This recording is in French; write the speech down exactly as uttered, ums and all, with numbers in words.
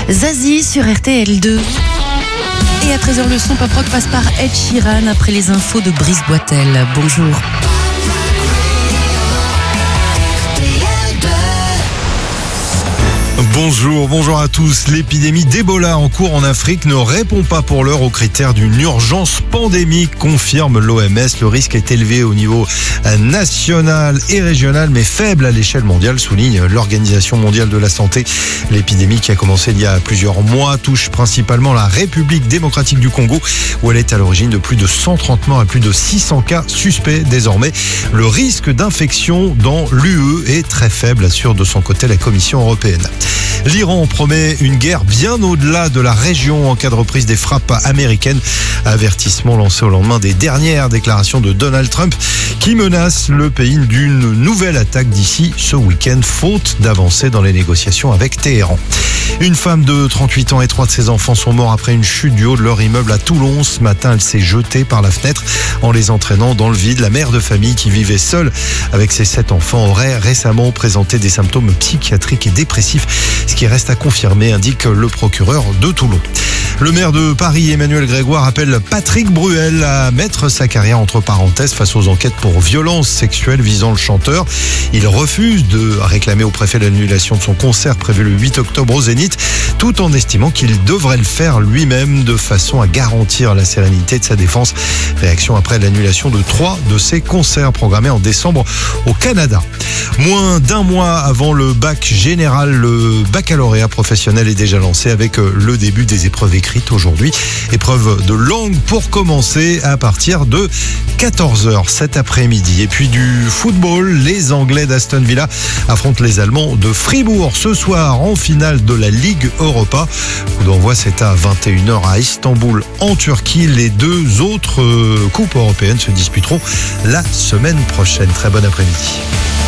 Zazie sur R T L deux. Et à treize heures, le son pop rock passe par Ed Sheeran après les infos de Brice Boitel. Bonjour. Bonjour, bonjour à tous. L'épidémie d'Ebola en cours en Afrique ne répond pas pour l'heure aux critères d'une urgence pandémique, confirme l'O M S. Le risque est élevé au niveau national et régional, mais faible à l'échelle mondiale, souligne l'Organisation mondiale de la santé. L'épidémie qui a commencé il y a plusieurs mois touche principalement la République démocratique du Congo, où elle est à l'origine de plus de cent trente morts et plus de six cents cas suspects désormais. Le risque d'infection dans l'U E est très faible, assure de son côté la Commission européenne. L'Iran promet une guerre bien au-delà de la région en cas de reprise des frappes américaines. Avertissement lancé au lendemain des dernières déclarations de Donald Trump qui menace le pays d'une nouvelle attaque d'ici ce week-end, faute d'avancer dans les négociations avec Téhéran. Une femme de trente-huit ans et trois de ses enfants sont morts après une chute du haut de leur immeuble à Toulon. Ce matin, elle s'est jetée par la fenêtre en les entraînant dans le vide. La mère de famille qui vivait seule avec ses sept enfants aurait récemment présenté des symptômes psychiatriques et dépressifs, ce qui reste à confirmer, indique le procureur de Toulon. Le maire de Paris, Emmanuel Grégoire, appelle Patrick Bruel à mettre sa carrière entre parenthèses face aux enquêtes pour violences sexuelles visant le chanteur. Il refuse de réclamer au préfet l'annulation de son concert prévu le huit octobre au Zénith, tout en estimant qu'il devrait le faire lui-même de façon à garantir la sérénité de sa défense. Réaction après l'annulation de trois de ses concerts programmés en décembre au Canada. Moins d'un mois avant le bac général, le baccalauréat professionnel est déjà lancé avec le début des épreuves écrites aujourd'hui. Épreuve de langue pour commencer à partir de quatorze heures cet après-midi. Et puis du football, les Anglais d'Aston Villa affrontent les Allemands de Fribourg ce soir en finale de la Ligue Europa. Coup d'envoi, c'est à vingt et une heures à Istanbul en Turquie. Les deux autres coupes européennes se disputeront la semaine prochaine. Très bon après-midi.